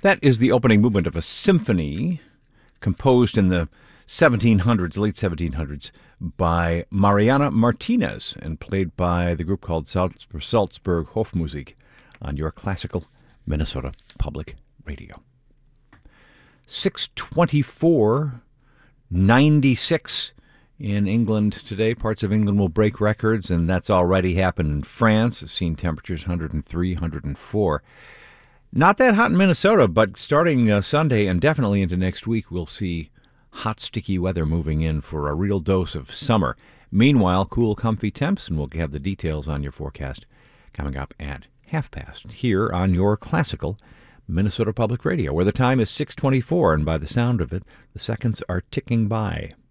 That is the opening movement of a symphony composed in the 1700s, late 1700s, by Mariana Martinez and played by the group called Salzburg Hofmusik on your classical Minnesota Public Radio. 6:24:96 in England today. Parts of England will break records, and that's already happened in France. It's seen temperatures 103, 104. Not that hot in Minnesota, but starting Sunday and definitely into next week, we'll see hot, sticky weather moving in for a real dose of summer. Meanwhile, cool, comfy temps, and we'll have the details on your forecast coming up at 1:30 here on your classical Minnesota Public Radio, where the time is 6:24, and by the sound of it, the seconds are ticking by.